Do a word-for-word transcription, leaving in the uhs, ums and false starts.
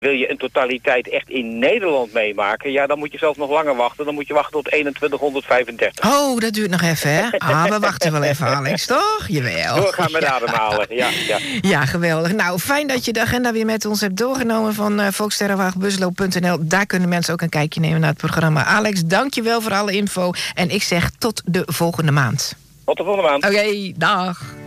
Wil je een totaliteit echt in Nederland meemaken? Ja, dan moet je zelfs nog langer wachten. Dan moet je wachten tot eenentwintighonderdvijfendertig. Oh, dat duurt nog even, hè? Ah, we wachten wel even, Alex, toch? Jawel. Doorgaan met ademhalen, ja, ja. Ja, geweldig. Nou, fijn dat je de agenda weer met ons hebt doorgenomen van uh, volkssterrenwagenbuslo punt n l. Daar kunnen mensen ook een kijkje nemen naar het programma. Alex, dank je wel voor alle info. En ik zeg tot de volgende maand. Tot de volgende maand. Oké, okay, dag.